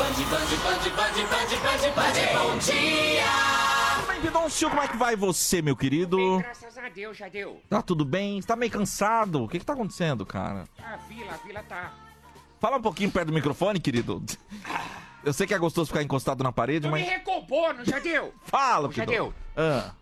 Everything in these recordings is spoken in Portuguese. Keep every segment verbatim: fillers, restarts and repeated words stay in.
Bom dia! Bem, Pidoncio, como é que vai você, meu querido? Bem, graças a Deus, já deu. Tá tudo bem? Você tá meio cansado? O que que tá acontecendo, cara? A vila, a vila tá... Fala um pouquinho perto do microfone, querido. Eu sei que é gostoso ficar encostado na parede, Tô mas... me recompor, já deu. Fala, Já Pidon. deu. Ah.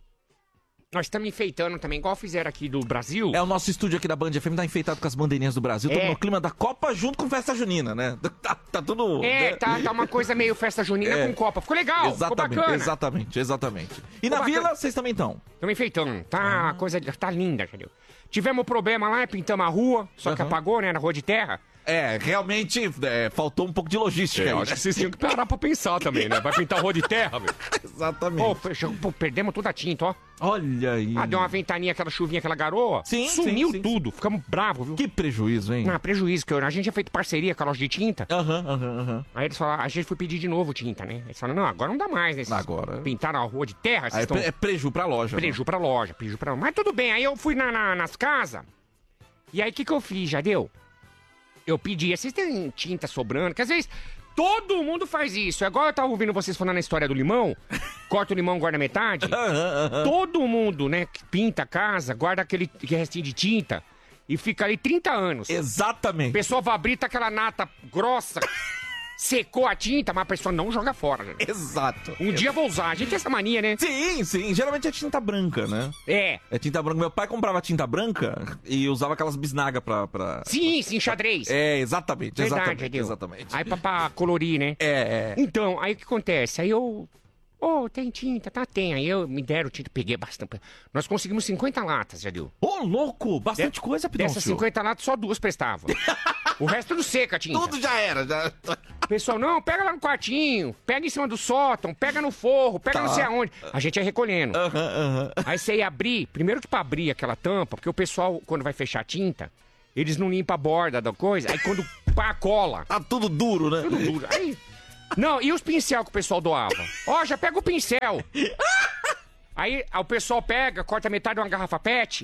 Nós estamos enfeitando também, igual fizeram aqui do Brasil. É, o nosso estúdio aqui da Band F M tá enfeitado com as bandeirinhas do Brasil. Estamos É. no clima da Copa junto com festa junina, né? Tá, tá tudo... É, né? tá, tá uma coisa meio festa junina É. com copa. Ficou legal, ficou Exatamente, bacana. exatamente, exatamente. E Ficou na bacana. vila, vocês também estão? Estamos enfeitando. Tá, a coisa tá linda, entendeu? Tivemos problema lá, pintamos a rua, só que Aham. apagou, né, na rua de terra. É, realmente é, faltou um pouco de logística aí, né? vocês tinham que parar pra pensar também, né? Vai pintar a rua de terra, velho. Exatamente. Pô, fechou- pô, perdemos toda a tinta, ó. Olha aí. Ah, deu uma ventaninha, aquela chuvinha, aquela garoa. Sim, Sumiu sim, sim, tudo. Ficamos bravos, viu? Que prejuízo, hein? Ah, prejuízo, que eu- a gente tinha feito parceria com a loja de tinta. Aham, aham, aham. Aí eles falaram, a gente foi pedir de novo tinta, né? Eles falaram, não, agora não dá mais, né? Vocês Agora- pintaram a rua de terra, Aí vocês é, estão... pre- é preju pra loja. né? Preju pra loja, preju pra loja. Mas tudo bem, aí eu fui na, na- nas casas. E aí o que, que eu fiz, já deu? Eu pedi, vocês têm tinta sobrando? Que às vezes todo mundo faz isso. É igual eu tava ouvindo vocês falando a história do limão. Corta o limão, guarda metade. Aham, aham. Todo mundo, né, que pinta a casa, guarda aquele restinho de tinta e fica ali trinta anos. A Exatamente. pessoa vai abrir, tá aquela nata grossa, secou a tinta, mas a pessoa não joga fora, né? Exato. Um dia eu vou usar. A gente tem essa mania, né? Sim, sim. Geralmente é tinta branca, né? É. É tinta branca. Meu pai comprava tinta branca e usava aquelas bisnagas pra, pra... Sim, sim, xadrez. É, exatamente, Verdade, exatamente, Adil. exatamente. Aí pra, pra colorir, né? É, é. Então, aí o que acontece? Aí eu... Ô, tem tinta, tá, tem. Aí eu me deram tinta, peguei bastante. Nós conseguimos cinquenta latas, já deu. Ô, louco! Bastante coisa, Pidoncio. Dessas cinquenta latas, só duas prestavam. O resto tudo seca, a tinta. Tudo já era, já... Pessoal, não, pega lá no quartinho, pega em cima do sótão, pega no forro, pega Tá. não sei aonde. A gente ia recolhendo. Aham, aham. Aí você ia abrir, primeiro que pra abrir aquela tampa, porque o pessoal, quando vai fechar a tinta, eles não limpam a borda da coisa, aí quando pá, cola, Tá tudo duro, né? tudo duro. Aí... Não, e os pincel que o pessoal doava? Ó, já pega o pincel. Aí o pessoal pega, corta metade de uma garrafa pet.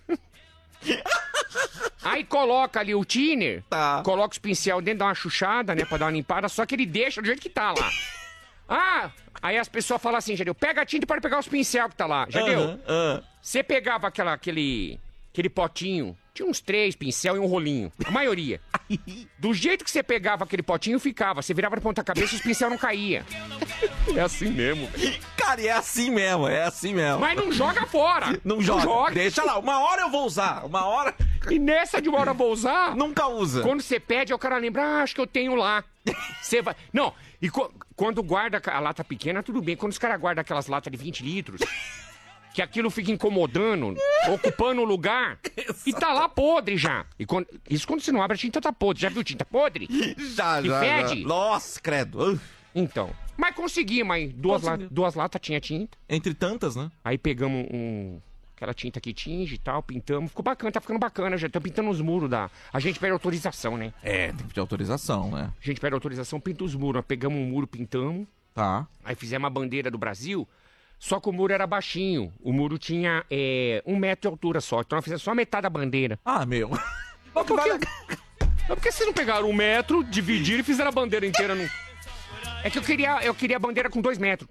Aí coloca ali o thinner, Tá. coloca os pincel dentro, dá uma chuchada, né, pra dar uma limpada, só que ele deixa do jeito que tá lá. Ah, aí as pessoas falam assim, já deu, pega a tinta para pegar os pincel que tá lá, já deu? Aham, aham. Você pegava aquela, aquele, aquele potinho, tinha uns três pincel e um rolinho, a maioria. Do jeito que você pegava aquele potinho, ficava. Você virava de ponta cabeça e os pincel não caía. É assim mesmo. Cara, e é assim mesmo, é assim mesmo. Mas não joga fora. Não joga. Deixa lá, uma hora eu vou usar, uma hora... E nessa de uma hora eu vou usar, Nunca usa. quando você pede, o cara lembra, ah, acho que eu tenho lá. Você vai... Não, e co- quando guarda a lata pequena, tudo bem. Quando os caras guardam aquelas latas de vinte litros... Que aquilo fica incomodando, ocupando o lugar. E tá lá podre já. E quando- isso quando você não abre, a tinta tá podre. Já viu tinta podre? Já, E já, fede? já. Nossa, credo. Uf. Então. Mas consegui, mas duas, la- Conseguiu. duas latas tinha tinta. Entre tantas, né? Aí pegamos um. Aquela tinta que tinge e tal, pintamos. Ficou bacana, tá ficando bacana. Já tô pintando os muros da. A gente pede autorização, né? É, tem que pedir autorização, né? A gente pede autorização, pinta os muros. Nós pegamos um muro, pintamos. Tá. Aí fizemos a bandeira do Brasil. Só que o muro era baixinho. O muro tinha é, um metro de altura só. Então nós fizemos só metade da bandeira. Ah, meu. Mas por que, mas por que vocês não pegaram um metro, dividiram e fizeram a bandeira inteira no. É que eu queria, eu queria a bandeira com dois metros.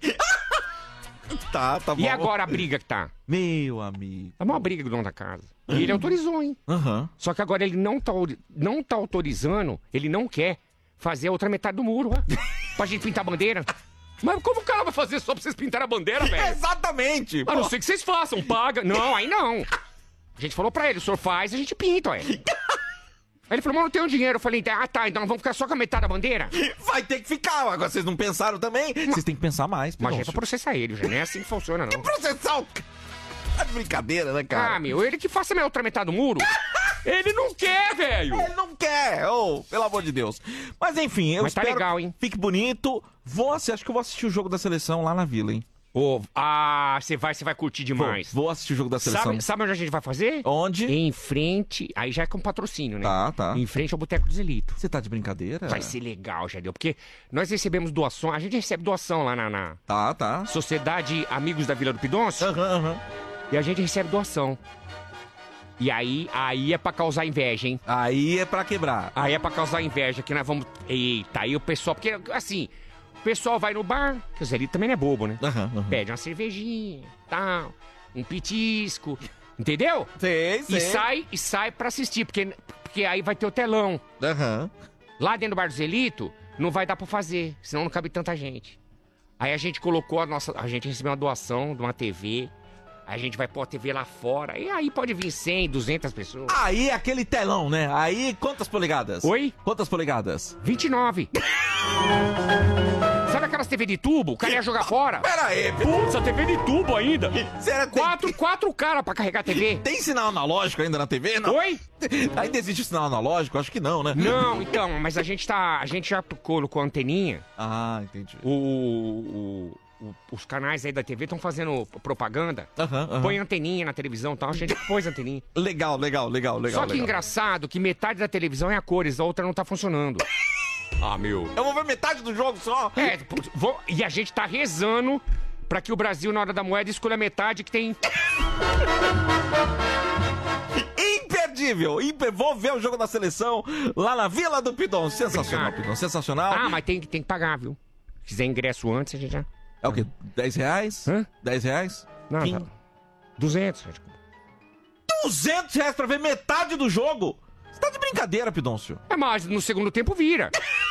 Tá, tá bom. E agora a briga que tá? Meu amigo. É uma briga do dono da casa. E ele autorizou, hein? Aham. Só que agora ele não tá, ori- não tá autorizando, ele não quer fazer a outra metade do muro, ó. Pra gente pintar a bandeira. Mas como o cara vai fazer só pra vocês pintarem a bandeira, velho? Exatamente. A não pô. ser que vocês façam, paga. Não, aí não. A gente falou pra ele, o senhor faz, a gente pinta, ué. Aí ele falou, mas não tenho dinheiro. Eu falei, ah tá, então vamos ficar só com a metade da bandeira? Vai ter que ficar. Agora vocês não pensaram também? Vocês têm que pensar mais. Mas é Pidoncio. pra processar ele, já não é assim que funciona, não. Processar o... Tá de brincadeira, né, cara? Ah, meu, ele que faça a minha outra metade do muro. Ele não quer, velho. Ele não quer, ô, pelo amor de Deus. Mas enfim, eu Mas tá espero legal, que hein? fique bonito. Vou assistir, acho que eu vou assistir o jogo da seleção lá na Vila, hein? Ô, ah, você vai, você vai curtir Vou, demais. vou assistir o jogo da seleção. Sabe, sabe onde a gente vai fazer? Onde? Em frente, aí já é com patrocínio, né? Tá, tá. Em frente ao Boteco dos Elitos. Você tá de brincadeira? Vai ser legal, já deu. Porque nós recebemos doação, a gente recebe doação lá na, na Tá, tá. Sociedade Amigos da Vila do Pidoncio. Aham, aham. E a gente recebe doação. E aí, aí é pra causar inveja, hein? Aí é pra quebrar. Aí é pra causar inveja, que nós vamos... Eita, aí o pessoal... Porque, assim, o pessoal vai no bar, que o Zé Lito também não é bobo, né? Aham, aham. Pede uma cervejinha, tal, um petisco, entendeu? Sei, sei. E sai, e sai pra assistir, porque, porque aí vai ter o telão. Aham. Lá dentro do bar do Zelito, não vai dar pra fazer, senão não cabe tanta gente. Aí a gente colocou a nossa... A gente recebeu uma doação de uma T V... Aí a gente vai pôr a T V lá fora. E aí pode vir cem, duzentas pessoas. Aí é aquele telão, né? Aí quantas polegadas? Oi? Quantas polegadas? vinte e nove. Sabe aquelas T V de tubo? O cara ia jogar fora? Pera aí, Putz, a T V de tubo ainda. Sério, tem- Quatro, quatro caras pra carregar a T V. Tem sinal analógico ainda na T V? Não. Oi? Ainda existe sinal analógico? Acho que não, né? Não, então, mas a gente tá... A gente já colocou a anteninha. Ah, entendi. O... o- o- os canais aí da T V estão fazendo propaganda. Aham, aham. Põe anteninha na televisão e tal. A gente pôs anteninha. Legal, legal, legal, legal. Só que legal. engraçado que metade da televisão é a cores, a outra não tá funcionando. Ah, meu. Eu vou ver metade do jogo só. É, putz, vou- e a gente tá rezando pra que o Brasil, na hora da moeda, escolha metade que tem... Imperdível. Imper... Vou ver o jogo da seleção lá na Vila do Pidon. Sensacional, Obrigado. Pidon. Sensacional. Ah, mas tem, que- tem que pagar, viu? Se fizer ingresso antes, a gente já... É o quê? dez reais? Hã? dez reais? Não, Quin- tá. duzentos. duzentos reais pra ver metade do jogo? Você tá de brincadeira, Pidoncio. É, mas no segundo tempo vira.